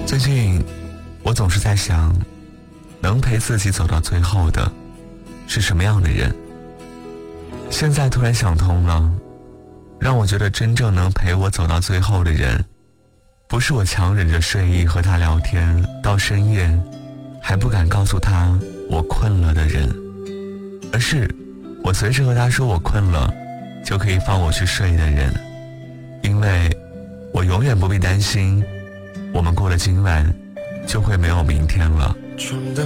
最近我总是在想，能陪自己走到最后的是什么样的人？现在突然想通了，让我觉得真正能陪我走到最后的人，不是我强忍着睡意和他聊天到深夜还不敢告诉他我困了的人，而是我随时和他说我困了就可以放我去睡的人。因为我永远不必担心我们过了今晚就会没有明天了。 床的